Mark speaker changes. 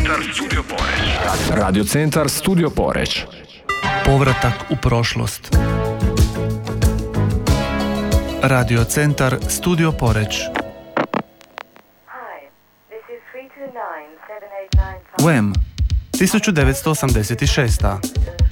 Speaker 1: Centar Studio Poreć. Radio Centar Studio Poreć.
Speaker 2: Povratak u prošlost. Radio Centar Studio Poreć. Wham! 1986.